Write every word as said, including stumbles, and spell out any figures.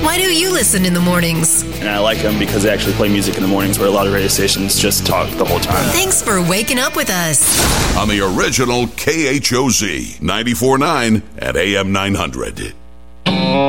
Why do you listen in the mornings? And I like them because they actually play music in the mornings where a lot of radio stations just talk the whole time. Thanks for waking up with us. On the original K H O Z, ninety-four point nine at A M nine hundred.